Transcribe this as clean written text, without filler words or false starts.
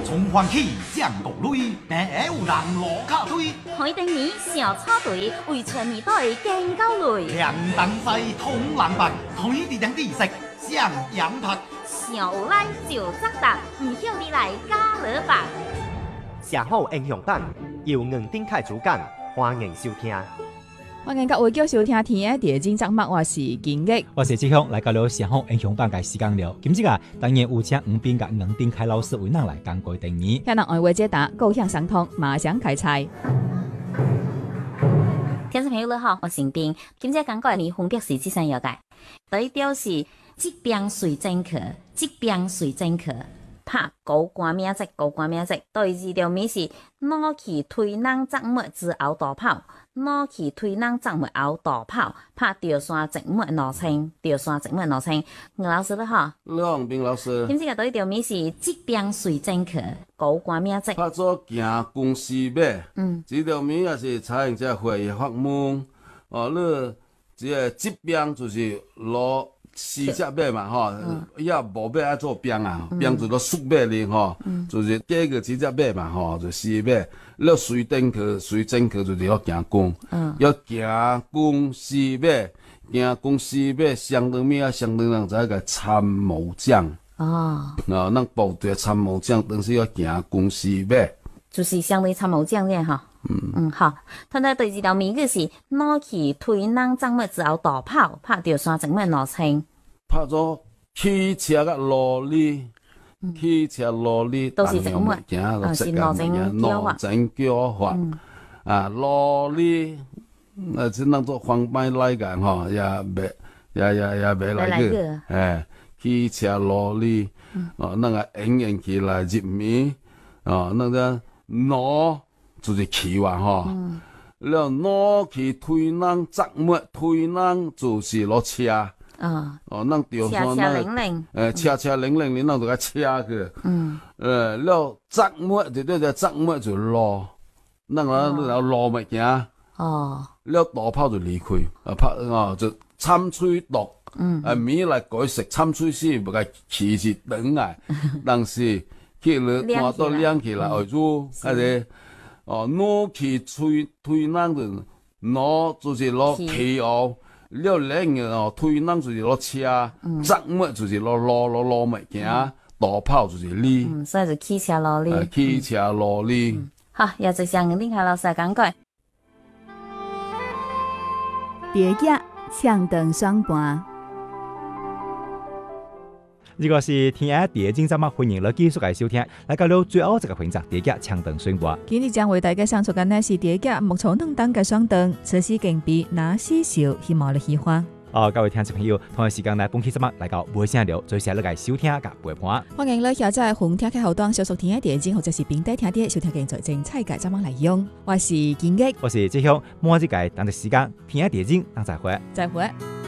从欢起降国内，但会有人落卡堆。 海丁年小插队，为全年队更高累。 两等西通冷白，推地等地食上羊拍。 上有来就扎达，唔晓你来加勒白。 社好英雄版由硬顶开主讲，欢迎收听。 欢迎各位收听《天的地精》节目，我是金玉， 我是志雄，来到了社好英雄版嘅时间了。今日啊，当然有请吴斌甲杨丁凯老师为咱来讲过定义。 向人爱话解答，高向相通，马上开菜。 听众朋友你好，我是斌。今日讲过嘅分别是这三样嘅。第一条是疾病随诊课，疾病随诊课。拍高官名字，高官名字。第二条名是脑气推囊扎末之后大跑，脑气推囊扎末后大跑，拍吊山直末脑青，吊山直末脑青。吴老师你好， 你好，吴斌老师。 今次嘅第一条名是疾病随诊课，高官名字。 拍做行公司码，这条名也是采用这会议法门。哦，你这个疾病就是攞四只马嘛，吼，也无马爱做兵啊，兵就攞速马哩，吼，就是加个几只马嘛，吼，就四马。你随诊课，随诊课就是要行公，要行公司马，行公司马相当咩啊？相当人在个参谋长。咱部队参谋长当时要行公司马， 就是相当于参谋长咧，哈。好。他在第二条名句是脑气推囊扎末之后大跑，拍吊山直末脑青。 拍做汽车甲罗哩，汽车罗哩， 都是直末，是脑震叫法。 脑震叫法，罗哩，只能做方便来讲吼，也袂来个，汽车罗哩，那个演起来入面，那个脑就是气嘛吼，了脑气推囊扎末，推囊就是攞车。咱吊山车零零，咱就甲车去。了扎末就对只扎末就落，咱落物件。了大炮就离开，拍就参吹毒。米来改食参吹是不该气是长来，但是去了看到亮起来，就脑气推囊就脑就是攞气哦。了零个推囊就是攞车，扎末就是攞物件，大炮就是哩， 所以就汽车罗哩。 汽车罗哩。 好，也就向林凯老师讲过。 第一抢灯双盘。 如果是天下第一精节目，欢迎你继续来收听。来到了最后这个环节，第一抢灯宣布。 今日将为大家上出嘅呢是第一木槽灯灯嘅双灯，测试镜比哪些少，希望你喜欢。 各位听众朋友，同一时间来本期节目来到微信聊，最先你来收听甲陪伴。 欢迎你下载红听嘅后端，小属天下第一精或者是平底听啲，收听更在精彩嘅节目内容。我是金玉， 我是志雄，末日界等的时间，天下第一精，等再会。 再会。